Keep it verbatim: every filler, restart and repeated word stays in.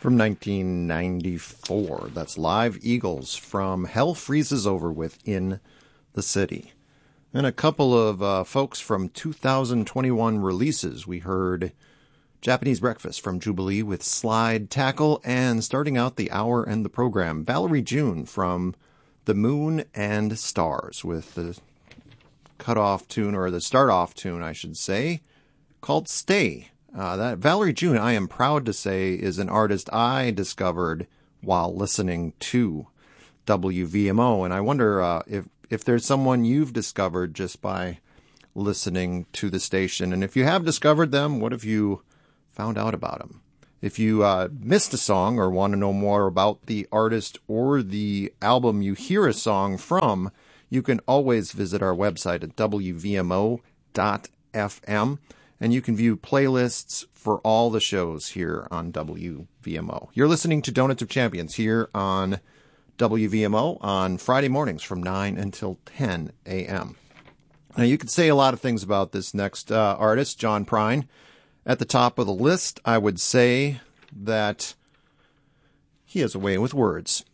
from nineteen ninety-four. That's Live Eagles from Hell Freezes Over with In the City. And a couple of uh, folks from two thousand twenty-one releases. We heard Japanese Breakfast from Jubilee with Slide Tackle, and starting out the hour and the program, Valerie June from The Moon and Stars with the cut-off tune, or the start-off tune, I should say, called Stay. Uh, that Valerie June, I am proud to say, is an artist I discovered while listening to W V M O, and I wonder uh, if if there's someone you've discovered just by listening to the station, and if you have discovered them, what have you found out about them? If you uh, missed a song or want to know more about the artist or the album you hear a song from, you can always visit our website at w v m o dot f m. And you can view playlists for all the shows here on W V M O. You're listening to Donuts of Champions here on W V M O on Friday mornings from nine until ten a.m. Now, you could say a lot of things about this next uh, artist, John Prine. At the top of the list, I would say that he has a way with words.